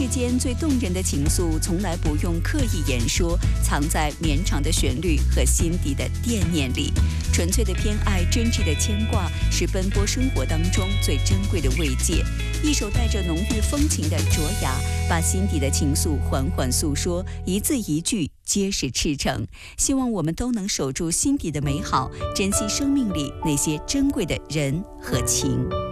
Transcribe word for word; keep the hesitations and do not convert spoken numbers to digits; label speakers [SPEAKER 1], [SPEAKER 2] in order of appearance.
[SPEAKER 1] 世间最动人的情愫，从来不用刻意言说，藏在绵长的旋律和心底的惦念里。纯粹的偏爱，真挚的牵挂，是奔波生活当中最珍贵的慰藉。一首带着浓郁风情的卓雅，把心底的情愫缓缓诉说，一字一句皆是赤诚。希望我们都能守住心底的美好，珍惜生命里那些珍贵的人和情。